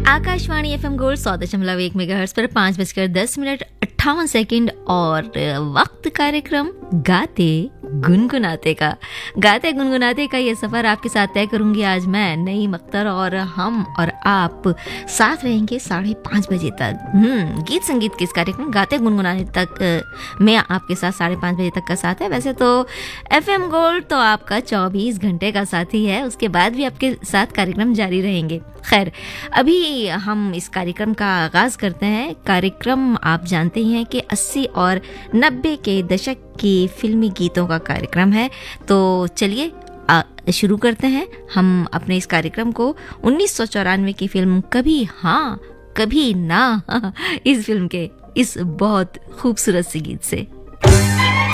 Akashvani FM gold 100.1 megahertz पर 5:10 और वक्त कार्यक्रम गाते गुनगुनाते का ये सफर आपके साथ तय करूंगी आज मैं नईम अख्तर, और हम और आप साथ रहेंगे 5:30 बजे तक। गीत संगीत के इस कार्यक्रम गाते गुनगुनाने तक मैं आपके साथ 5:30 बजे तक का साथ है। वैसे तो एफएम गोल्ड तो आपका 24 घंटे का साथी है, उसके बाद भी आपके साथ कार्यक्रम जारी रहेंगे। खैर, अभी हम इस कार्यक्रम का आगाज करते हैं। कार्यक्रम आप जानते हैं कि 80 और 90 के दशक की फिल्मी गीतों का कार्यक्रम है, तो चलिए शुरू करते हैं हम अपने इस कार्यक्रम को 1994 की फिल्म कभी हाँ कभी ना इस फिल्म के इस बहुत खूबसूरत सी गीत से।